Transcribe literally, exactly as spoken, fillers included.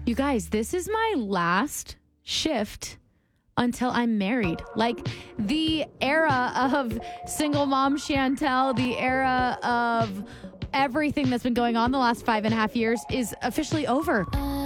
You guys, this is my last shift until I'm married. Like the era of single mom Chantel, the era of everything that's been going on the last five and a half years is officially over.